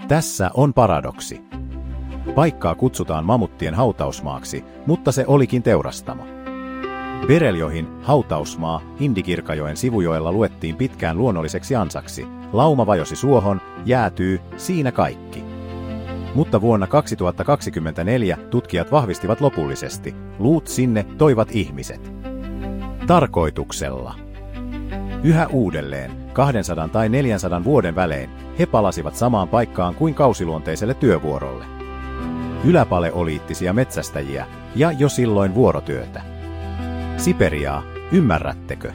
Tässä on paradoksi. Paikkaa kutsutaan mamuttien hautausmaaksi, mutta se olikin teurastamo. Bereljovin hautausmaa Indikirkajoen sivujoella luettiin pitkään luonnolliseksi ansaksi. Lauma vajosi suohon, jäätyy, siinä kaikki. Mutta vuonna 2024 tutkijat vahvistivat lopullisesti, luut sinne toivat ihmiset. Tarkoituksella. Yhä uudelleen, 200 tai 400 vuoden välein, he palasivat samaan paikkaan kuin kausiluonteiselle työvuorolle. Yläpaleoliittisia metsästäjiä ja jo silloin vuorotyötä. Siperiaa, ymmärrättekö?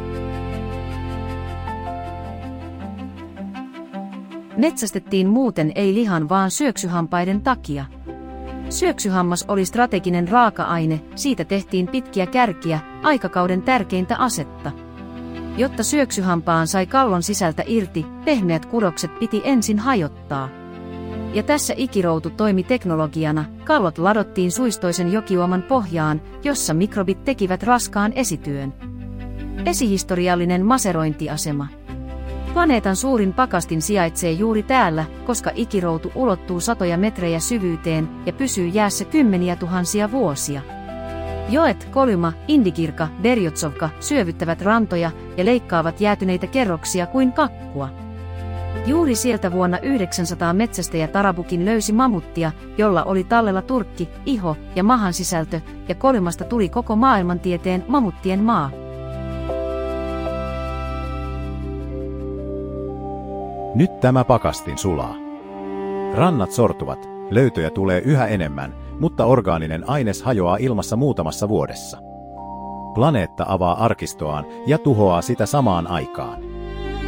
Metsästettiin muuten ei lihan vaan syöksyhampaiden takia. Syöksyhammas oli strateginen raaka-aine, siitä tehtiin pitkiä kärkiä, aikakauden tärkeintä asetta. Jotta syöksyhampaan sai kallon sisältä irti, pehmeät kudokset piti ensin hajottaa. Ja tässä ikiroutu toimi teknologiana, kallot ladottiin suistoisen jokiuoman pohjaan, jossa mikrobit tekivät raskaan esityön. Esihistoriallinen maserointiasema. Planeetan suurin pakastin sijaitsee juuri täällä, koska ikiroutu ulottuu satoja metrejä syvyyteen ja pysyy jäässä kymmeniä tuhansia vuosia. Joet, Kolyma, Indikirka, Berjotsovka syövyttävät rantoja ja leikkaavat jäätyneitä kerroksia kuin kakkua. Juuri sieltä vuonna 900 metsästäjä Tarabukin löysi mamuttia, jolla oli tallella turkki, iho ja mahan sisältö, ja Kolymasta tuli koko maailmantieteen mamuttien maa. Nyt tämä pakastin sulaa. Rannat sortuvat, löytöjä tulee yhä enemmän, mutta orgaaninen aines hajoaa ilmassa muutamassa vuodessa. Planeetta avaa arkistoaan ja tuhoaa sitä samaan aikaan.